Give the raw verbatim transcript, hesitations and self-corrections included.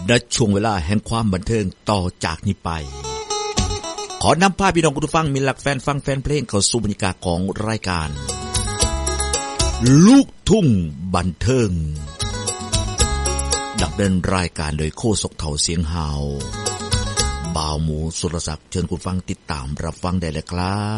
และช่วงเวลาแห่งความบันเทิงต่อจากนี้ไปขอนำพาพี่น้องผู้ฟังมิตรรักแฟนฟังแฟนเพลงเข้าสู่บรรยากาศของรายการลูกทุ่งบันเทิงดำเนินรายการโดยโคศกเถ่าเสียงฮาวบ่าวหมูสุรศักดิ์เชิญคุณฟังติดตามรับฟังได้เลยครับ